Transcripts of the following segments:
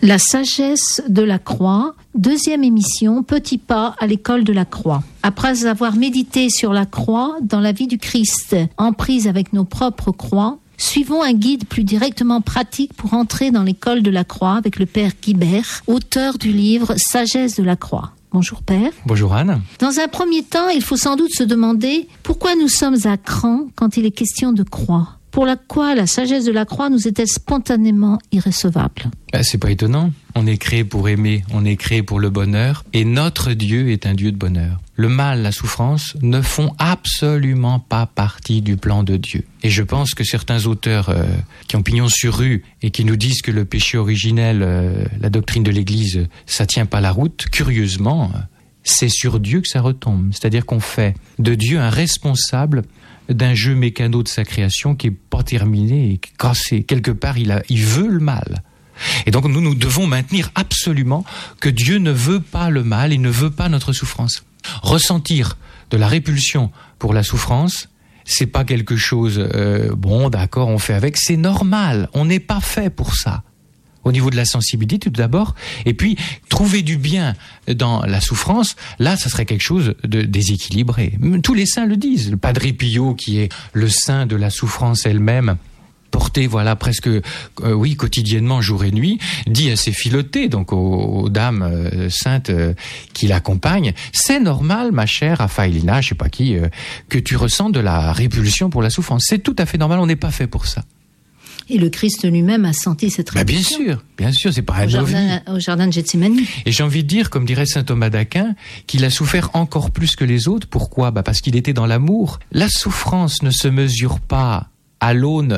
La sagesse de la croix, deuxième émission, petit pas à l'école de la croix. Après avoir médité sur la croix dans la vie du Christ, en prise avec nos propres croix, suivons un guide plus directement pratique pour entrer dans l'école de la croix avec le Père Guibert, auteur du livre Sagesse de la croix. Bonjour Père. Bonjour Anne. Dans un premier temps, il faut sans doute se demander pourquoi nous sommes à cran quand il est question de croix. Pour quoi la sagesse de la croix nous est-elle spontanément irrécevable ? C'est pas étonnant. On est créé pour aimer, on est créé pour le bonheur, et notre Dieu est un Dieu de bonheur. Le mal, la souffrance ne font absolument pas partie du plan de Dieu. Et je pense que certains auteurs qui ont pignon sur rue et qui nous disent que le péché originel, la doctrine de l'Église, ça tient pas la route, curieusement, c'est sur Dieu que ça retombe. C'est-à-dire qu'on fait de Dieu un responsable d'un jeu mécano de sa création qui est pas terminé et cassé. Quelque part, il veut le mal. Et donc, nous devons maintenir absolument que Dieu ne veut pas le mal, il ne veut pas notre souffrance. Ressentir de la répulsion pour la souffrance, c'est pas quelque chose, bon, d'accord, on fait avec, c'est normal. On n'est pas fait pour ça. Au niveau de la sensibilité, tout d'abord, et puis trouver du bien dans la souffrance, là, ça serait quelque chose de déséquilibré. Tous les saints le disent. Le Padre Pio, qui est le saint de la souffrance elle-même, porté, voilà, presque, quotidiennement, jour et nuit, dit à ses filotées, donc aux dames saintes qui l'accompagnent, c'est normal, ma chère Raphaëlina, je sais pas qui, que tu ressens de la répulsion pour la souffrance. C'est tout à fait normal, on n'est pas fait pour ça. Et le Christ lui-même a senti cette répulsion. Bien sûr, c'est pas un ovni. Au jardin de Gethsémani. Et j'ai envie de dire, comme dirait saint Thomas d'Aquin, qu'il a souffert encore plus que les autres. Pourquoi ? Parce qu'il était dans l'amour. La souffrance ne se mesure pas à l'aune,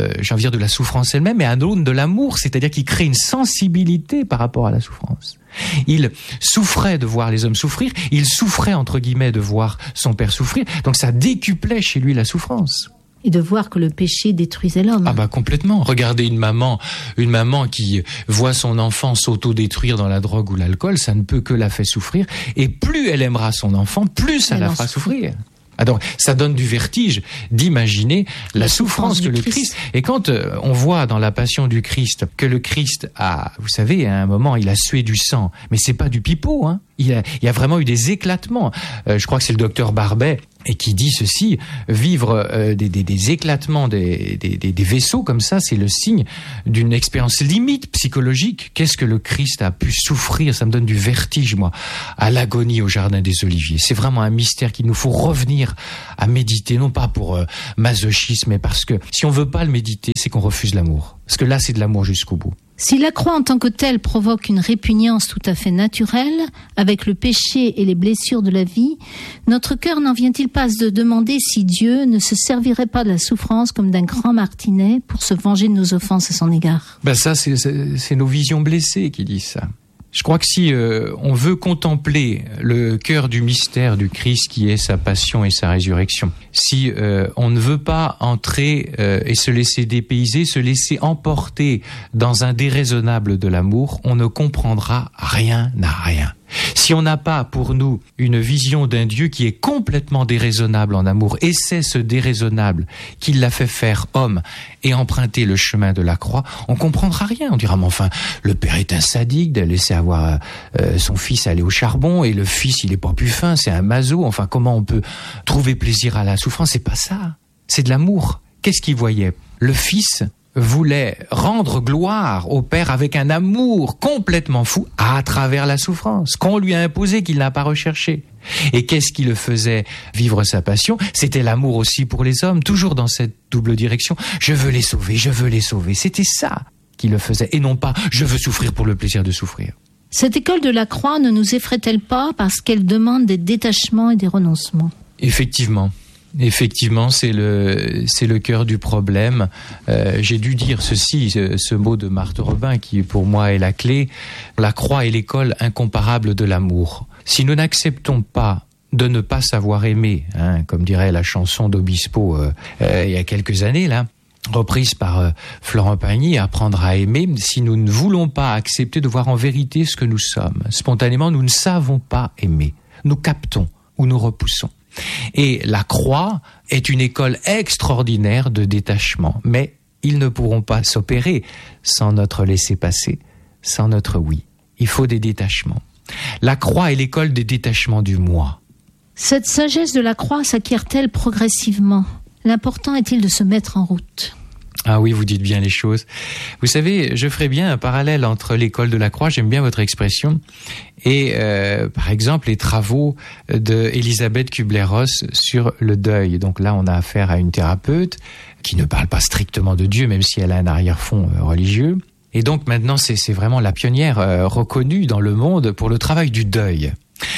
de la souffrance elle-même, mais à l'aune de l'amour, c'est-à-dire qu'il crée une sensibilité par rapport à la souffrance. Il souffrait de voir les hommes souffrir, il souffrait, entre guillemets, de voir son père souffrir, donc ça décuplait chez lui la souffrance. Et de voir que le péché détruisait l'homme. Complètement. Regardez une maman qui voit son enfant s'auto-détruire dans la drogue ou l'alcool, ça ne peut que la faire souffrir. Et plus elle aimera son enfant, plus ça la fera souffrir. Donc, ça donne du vertige d'imaginer la souffrance que le Christ. Et quand on voit dans la Passion du Christ que le Christ a, vous savez, à un moment, il a sué du sang, mais c'est pas du pipeau, hein. Il y a vraiment eu des éclatements. Je crois que c'est le docteur Barbet et qui dit ceci, vivre des éclatements des vaisseaux comme ça, c'est le signe d'une expérience limite psychologique. Qu'est-ce que le Christ a pu souffrir ? Ça me donne du vertige, moi, à l'agonie au Jardin des Oliviers. C'est vraiment un mystère qu'il nous faut revenir à méditer, non pas pour masochisme, mais parce que si on veut pas le méditer, c'est qu'on refuse l'amour. Parce que là, c'est de l'amour jusqu'au bout. Si la croix en tant que telle provoque une répugnance tout à fait naturelle, avec le péché et les blessures de la vie, notre cœur n'en vient-il pas à se demander si Dieu ne se servirait pas de la souffrance comme d'un grand martinet pour se venger de nos offenses à son égard ? Ça, c'est nos visions blessées qui disent ça. Je crois que si on veut contempler le cœur du mystère du Christ qui est sa passion et sa résurrection, si on ne veut pas entrer et se laisser dépayser, se laisser emporter dans un déraisonnable de l'amour, on ne comprendra rien à rien. Si on n'a pas pour nous une vision d'un Dieu qui est complètement déraisonnable en amour, et c'est ce déraisonnable qui l'a fait faire homme et emprunter le chemin de la croix, on comprendra rien. On dira, mais enfin, le père est un sadique de laisser avoir son fils aller au charbon, et le fils, il est pas plus fin, c'est un maso. Enfin, comment on peut trouver plaisir à la souffrance ? C'est pas ça. C'est de l'amour. Qu'est-ce qu'il voyait ? Le fils voulait rendre gloire au Père avec un amour complètement fou à travers la souffrance qu'on lui a imposée, qu'il n'a pas recherchée. Et qu'est-ce qui le faisait vivre sa passion ? C'était l'amour aussi pour les hommes, toujours dans cette double direction. Je veux les sauver, je veux les sauver. C'était ça qui le faisait, et non pas je veux souffrir pour le plaisir de souffrir. Cette école de la croix ne nous effraie-t-elle pas parce qu'elle demande des détachements et des renoncements ? Effectivement, c'est le cœur du problème. J'ai dû dire ce mot de Marthe Robin qui pour moi est la clé. La croix est l'école incomparable de l'amour. Si nous n'acceptons pas de ne pas savoir aimer, comme dirait la chanson d'Obispo il y a quelques années là, reprise par Florent Pagny, Apprendre à aimer, si nous ne voulons pas accepter de voir en vérité ce que nous sommes, spontanément nous ne savons pas aimer. Nous captons ou nous repoussons. Et la croix est une école extraordinaire de détachement, mais ils ne pourront pas s'opérer sans notre laissez-passer, sans notre oui. Il faut des détachements. La croix est l'école des détachements du moi. Cette sagesse de la croix s'acquiert-elle progressivement? L'important est-il de se mettre en route? Ah oui, vous dites bien les choses. Vous savez, je ferai bien un parallèle entre l'école de la croix, j'aime bien votre expression, et par exemple les travaux de Elisabeth Kübler-Ross sur le deuil. Donc là, on a affaire à une thérapeute qui ne parle pas strictement de Dieu, même si elle a un arrière-fond religieux. Et donc maintenant, c'est vraiment la pionnière reconnue dans le monde pour le travail du deuil.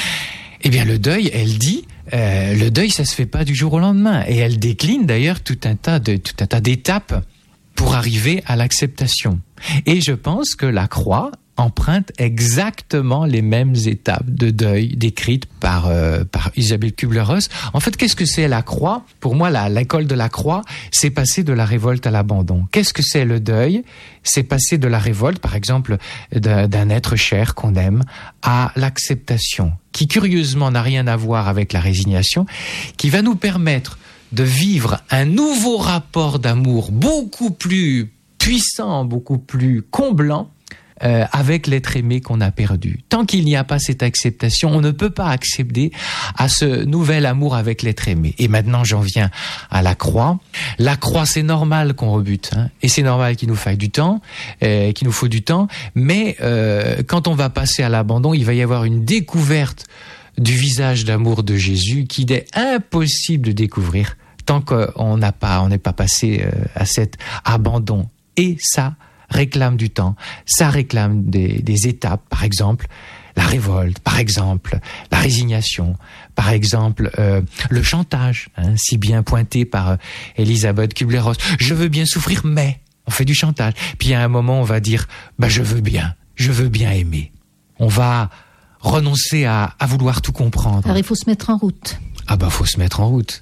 Eh bien, le deuil, elle dit, le deuil, ça se fait pas du jour au lendemain. Et elle décline d'ailleurs tout un tas d'étapes pour arriver à l'acceptation. Et je pense que la croix emprunte exactement les mêmes étapes de deuil décrites par Isabelle Kübler-Ross. En fait, qu'est-ce que c'est la croix? Pour moi, l'école de la croix, c'est passer de la révolte à l'abandon. Qu'est-ce que c'est le deuil? C'est passer de la révolte, par exemple, d'un être cher qu'on aime, à l'acceptation, qui curieusement n'a rien à voir avec la résignation, qui va nous permettre de vivre un nouveau rapport d'amour beaucoup plus puissant, beaucoup plus comblant, avec l'être aimé qu'on a perdu. Tant qu'il n'y a pas cette acceptation, on ne peut pas accéder à ce nouvel amour avec l'être aimé. Et maintenant, j'en viens à la croix. La croix, c'est normal qu'on rebute, hein, et c'est normal qu'il nous faille du temps, qu'il nous faut du temps, mais quand on va passer à l'abandon, il va y avoir une découverte du visage d'amour de Jésus qu'il est impossible de découvrir tant qu'on n'est pas passé à cet abandon. Et ça réclame du temps, ça réclame des étapes, par exemple la révolte, par exemple la résignation, par exemple le chantage, hein, si bien pointé par Elisabeth Kübler-Ross. Je veux bien souffrir, mais on fait du chantage. Puis à un moment, on va dire, je veux bien aimer. On va renoncer à vouloir tout comprendre. Alors il faut se mettre en route. Faut se mettre en route.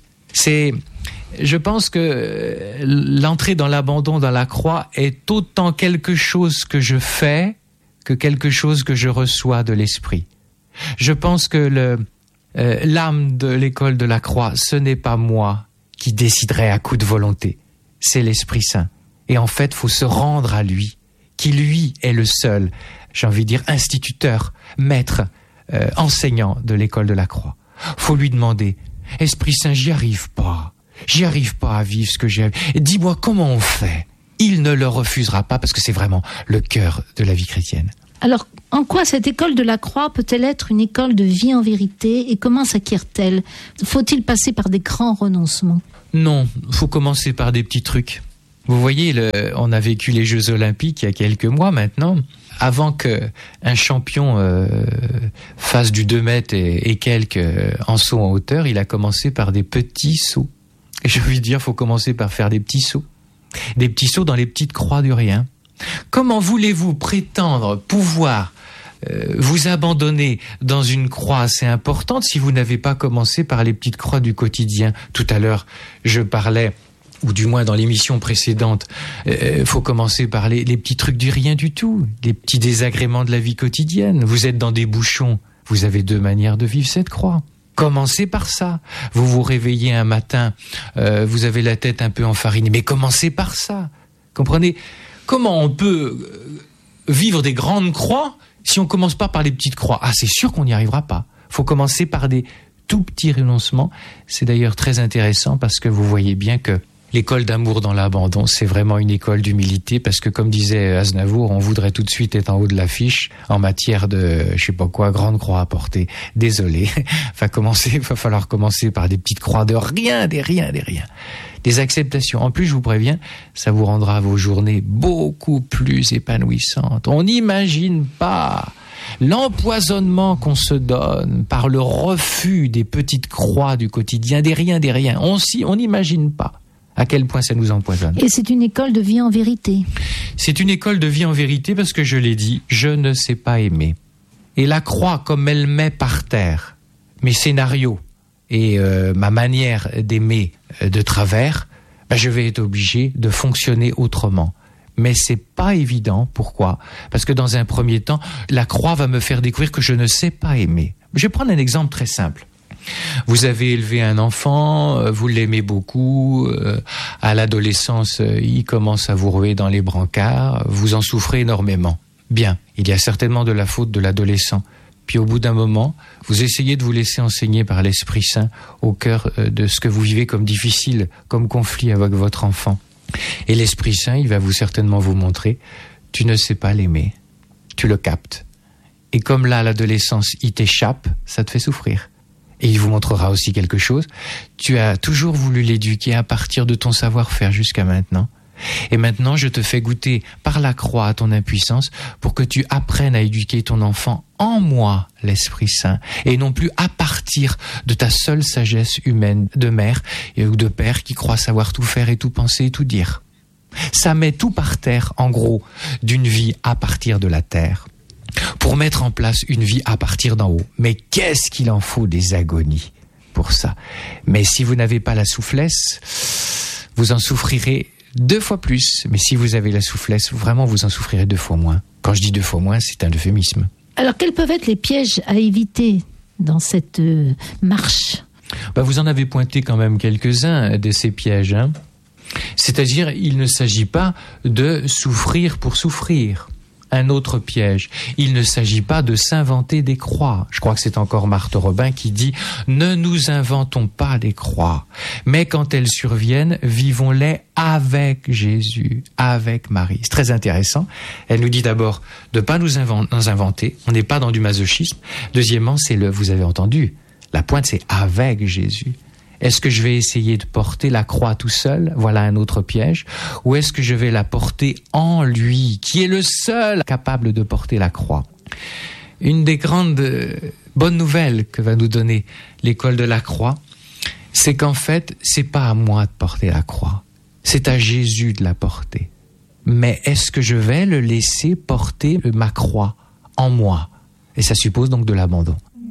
Je pense que l'entrée dans l'abandon, dans la croix, est autant quelque chose que je fais que quelque chose que je reçois de l'esprit. Je pense que l'âme de l'école de la croix, ce n'est pas moi qui déciderai à coup de volonté, c'est l'Esprit Saint. Et en fait, il faut se rendre à lui, qui lui est le seul, j'ai envie de dire, instituteur, maître, enseignant de l'école de la croix. Faut lui demander, Esprit Saint, j'y arrive pas à vivre ce que j'ai. Dis-moi comment on fait. Il ne le refusera pas parce que c'est vraiment le cœur de la vie chrétienne. Alors, en quoi cette école de la croix peut-elle être une école de vie en vérité et comment s'acquiert-elle? Faut-il passer par des grands renoncements? Non, faut commencer par des petits trucs. Vous voyez, on a vécu les Jeux Olympiques il y a quelques mois maintenant. Avant qu'un champion fasse du 2 mètres et quelques en saut en hauteur, il a commencé par des petits sauts. Et j'ai envie de dire, il faut commencer par faire des petits sauts. Des petits sauts dans les petites croix du rien. Comment voulez-vous prétendre pouvoir vous abandonner dans une croix assez importante si vous n'avez pas commencé par les petites croix du quotidien? Tout à l'heure, je parlais, ou du moins dans l'émission précédente, faut commencer par les petits trucs du rien du tout, les petits désagréments de la vie quotidienne. Vous êtes dans des bouchons, vous avez 2 manières de vivre cette croix. Commencez par ça. Vous vous réveillez un matin, vous avez la tête un peu enfarinée, mais commencez par ça. Comprenez? Comment on peut vivre des grandes croix si on commence pas par les petites croix? C'est sûr qu'on n'y arrivera pas. Faut commencer par des tout petits renoncements. C'est d'ailleurs très intéressant parce que vous voyez bien que l'école d'amour dans l'abandon, c'est vraiment une école d'humilité parce que, comme disait Aznavour, on voudrait tout de suite être en haut de l'affiche en matière de, je sais pas quoi, grande croix à porter. Désolé. Va falloir commencer par des petites croix de rien, des riens. Des acceptations. En plus, je vous préviens, ça vous rendra vos journées beaucoup plus épanouissantes. On n'imagine pas l'empoisonnement qu'on se donne par le refus des petites croix du quotidien, des riens. On n'imagine pas à quel point ça nous empoisonne. Et c'est une école de vie en vérité. C'est une école de vie en vérité parce que je l'ai dit, je ne sais pas aimer. Et la croix, comme elle met par terre mes scénarios et ma manière d'aimer de travers, je vais être obligé de fonctionner autrement. Mais c'est pas évident. Pourquoi? Parce que dans un premier temps, la croix va me faire découvrir que je ne sais pas aimer. Je vais prendre un exemple très simple. Vous avez élevé un enfant, vous l'aimez beaucoup, à l'adolescence, il commence à vous rouer dans les brancards, vous en souffrez énormément. Bien, il y a certainement de la faute de l'adolescent. Puis au bout d'un moment, vous essayez de vous laisser enseigner par l'Esprit Saint au cœur de ce que vous vivez comme difficile, comme conflit avec votre enfant. Et l'Esprit Saint, il va certainement vous montrer, tu ne sais pas l'aimer, tu le captes. Et comme là, l'adolescence, il t'échappe, ça te fait souffrir. Et il vous montrera aussi quelque chose, tu as toujours voulu l'éduquer à partir de ton savoir-faire jusqu'à maintenant. Et maintenant, je te fais goûter par la croix à ton impuissance pour que tu apprennes à éduquer ton enfant en moi, l'Esprit Saint, et non plus à partir de ta seule sagesse humaine de mère ou de père qui croit savoir tout faire et tout penser et tout dire. Ça met tout par terre, en gros, d'une vie à partir de la terre, pour mettre en place une vie à partir d'en haut. Mais qu'est-ce qu'il en faut des agonies pour ça. Mais si vous n'avez pas la souplesse, vous en souffrirez 2 fois plus. Mais si vous avez la souplesse, vraiment vous en souffrirez 2 fois moins. Quand je dis 2 fois moins, c'est un euphémisme. Alors, quels peuvent être les pièges à éviter dans cette marche ? Vous en avez pointé quand même quelques-uns de ces pièges. C'est-à-dire, il ne s'agit pas de souffrir pour souffrir. Un autre piège, il ne s'agit pas de s'inventer des croix. Je crois que c'est encore Marthe Robin qui dit « Ne nous inventons pas des croix, mais quand elles surviennent, vivons-les avec Jésus, avec Marie. » C'est très intéressant. Elle nous dit d'abord de ne pas nous inventer, on n'est pas dans du masochisme. Deuxièmement, vous avez entendu, la pointe c'est « avec Jésus ». Est-ce que je vais essayer de porter la croix tout seul? Voilà un autre piège. Ou est-ce que je vais la porter en lui, qui est le seul capable de porter la croix? Une des grandes bonnes nouvelles que va nous donner l'école de la croix, c'est qu'en fait, c'est pas à moi de porter la croix. C'est à Jésus de la porter. Mais est-ce que je vais le laisser porter ma croix en moi? Et ça suppose donc de l'abandon.